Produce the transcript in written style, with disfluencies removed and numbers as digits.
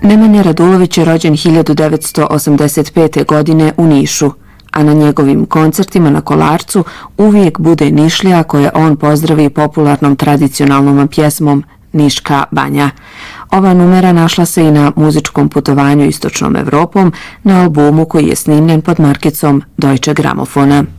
Nemanja Radulović je rođen 1985. godine u Nišu, a na njegovim koncertima na Kolarcu uvijek bude Nišlija koje on pozdravi popularnom tradicionalnom pjesmom Niška banja. Ova numera našla se i na muzičkom putovanju istočnom Evropom na albumu koji je snimljen pod markicom Deutsche Gramofona.